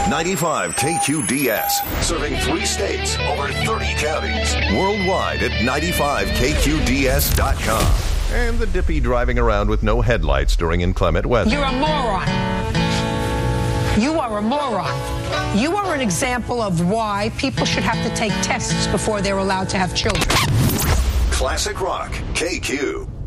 95 KQDS, serving 3 states, over 30 counties. Worldwide at 95KQDS.com. And the dippy driving around with no headlights during inclement weather. You're a moron. You are a moron. You are an example of why people should have to take tests before they're allowed to have children. Classic Rock, KQ.